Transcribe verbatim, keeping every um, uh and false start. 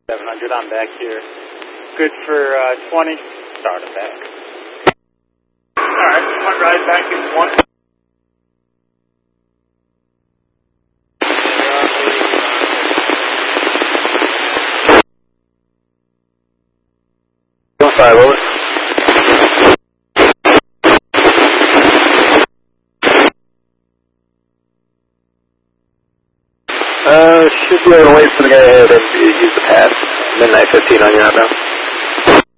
seven hundred, I'm back here. Good for uh, twenty. Start it back. Alright, one ride back in one. One five, over. Uh, should be able to wait for the guy ahead and use the pass. Midnight fifteen on your outbound.